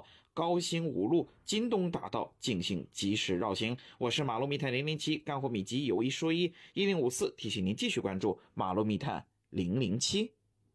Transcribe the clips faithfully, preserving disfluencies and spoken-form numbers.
高新五路京东大道进行及时绕行。我是马路密探零零七，干货秘籍有一说一，一零五四提醒您继续关注马路密探零零七。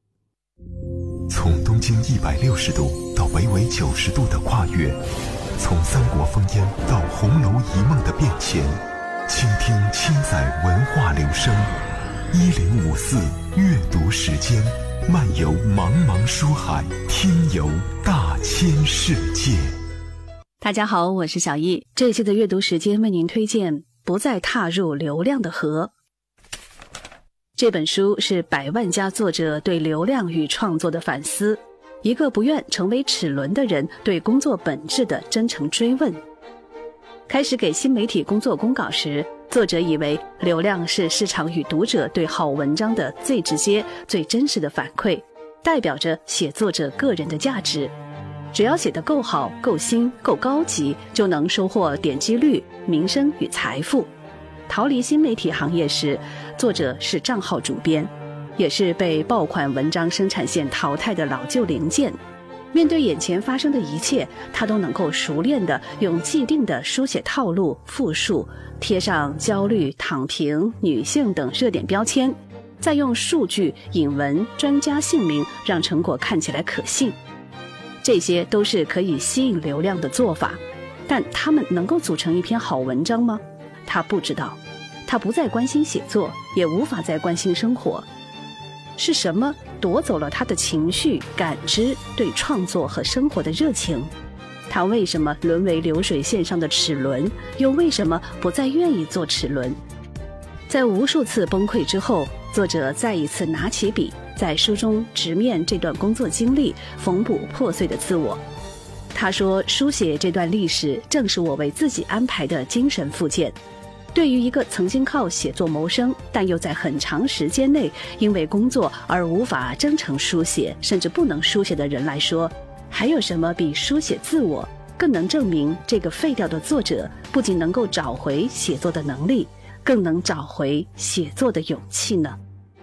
从东经一百六十度到北纬九十度的跨越，从三国烽烟到红楼一梦的变迁，倾听千载文化流声。一零五四阅读时间，漫游茫茫书海，听游大千世界。 大家好，我是小易。这一期的阅读时间为您推荐《不再踏入流量的河》。这本书是百万家作者对流量与创作的反思，一个不愿成为齿轮的人对工作本质的真诚追问。开始给新媒体工作公稿时，作者以为流量是市场与读者对好文章的最直接、最真实的反馈，代表着写作者个人的价值。只要写得够好、够新、够高级，就能收获点击率、名声与财富。逃离新媒体行业时，作者是账号主编，也是被爆款文章生产线淘汰的老旧零件。面对眼前发生的一切，他都能够熟练地用既定的书写套路复述，贴上焦虑、躺平、女性等热点标签，再用数据、引文、专家姓名让成果看起来可信。这些都是可以吸引流量的做法，但他们能够组成一篇好文章吗？他不知道。他不再关心写作，也无法再关心生活。是什么夺走了他的情绪、感知、对创作和生活的热情？他为什么沦为流水线上的齿轮？又为什么不再愿意做齿轮？在无数次崩溃之后，作者再一次拿起笔，在书中直面这段工作经历，缝补破碎的自我。他说，书写这段历史正是我为自己安排的精神复健。对于一个曾经靠写作谋生，但又在很长时间内因为工作而无法真诚书写，甚至不能书写的人来说，还有什么比书写自我更能证明这个废掉的作者不仅能够找回写作的能力，更能找回写作的勇气呢？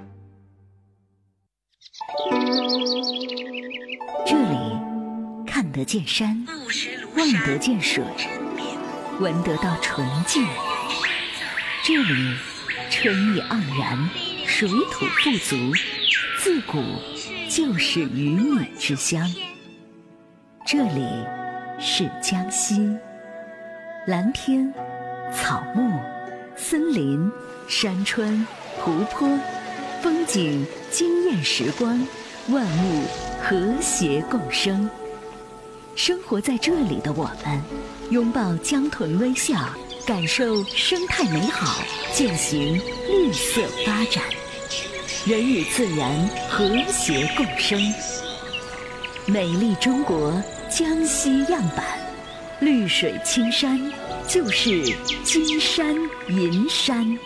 这里看得见山，望得见水，闻得到纯净。这里春意盎然，水土富足，自古就是鱼米之乡。这里是江西，蓝天、草木、森林、山川、湖泊，风景惊艳时光，万物和谐共生。生活在这里的我们，拥抱江豚微笑，感受生态美好，践行绿色发展，人与自然和谐共生。美丽中国江西样板，绿水青山就是金山银山。